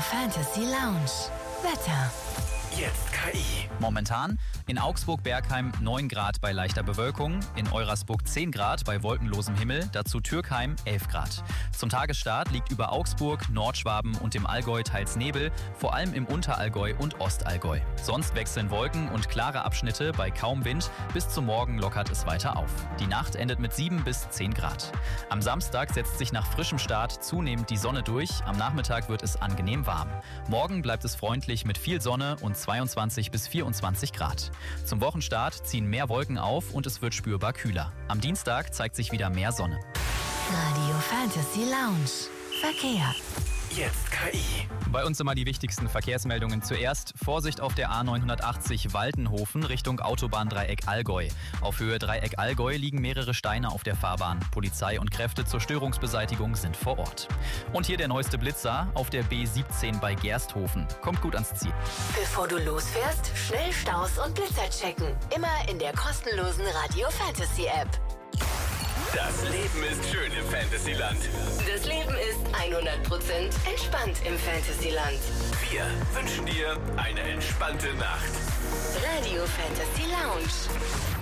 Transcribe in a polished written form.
Fantasy Lounge. Wetter. Jetzt KI. Momentan in Augsburg-Bergheim 9 Grad bei leichter Bewölkung, in Eurasburg 10 Grad bei wolkenlosem Himmel, dazu Türkheim 11 Grad. Zum Tagesstart liegt über Augsburg, Nordschwaben und im Allgäu teils Nebel, vor allem im Unterallgäu und Ostallgäu. Sonst wechseln Wolken und klare Abschnitte bei kaum Wind, bis zum Morgen lockert es weiter auf. Die Nacht endet mit 7 bis 10 Grad. Am Samstag setzt sich nach frischem Start zunehmend die Sonne durch, am Nachmittag wird es angenehm warm. Morgen bleibt es freundlich mit viel Sonne und 22 bis 24 Grad. Zum Wochenstart ziehen mehr Wolken auf und es wird spürbar kühler. Am Dienstag zeigt sich wieder mehr Sonne. Radio Fantasy Lounge. Verkehr. Jetzt KI. Bei uns immer die wichtigsten Verkehrsmeldungen. Zuerst Vorsicht auf der A980 Waltenhofen Richtung Autobahndreieck Allgäu. Auf Höhe Dreieck Allgäu liegen mehrere Steine auf der Fahrbahn. Polizei und Kräfte zur Störungsbeseitigung sind vor Ort. Und hier der neueste Blitzer auf der B17 bei Gersthofen. Kommt gut ans Ziel. Bevor du losfährst, schnell Staus und Blitzer checken. Immer in der kostenlosen Radio Fantasy App. Das Leben ist schön im Fantasyland. Das Leben ist 100% entspannt im Fantasyland. Wir wünschen dir eine entspannte Nacht. Radio Fantasy Lounge.